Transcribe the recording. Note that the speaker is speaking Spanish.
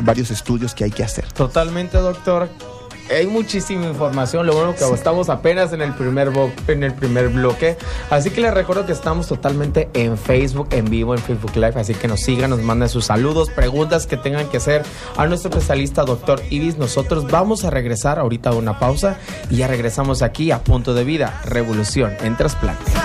varios estudios que hay que hacer. Totalmente, doctor. Hay muchísima información, lo bueno que estamos apenas en el primer bloque, así que les recuerdo que estamos totalmente en Facebook, en vivo, en Facebook Live, así que nos sigan, nos manden sus saludos, preguntas que tengan que hacer a nuestro especialista, doctor Ibis. Nosotros vamos a regresar ahorita a una pausa y ya regresamos aquí a Punto de Vida, Revolución en Trasplante.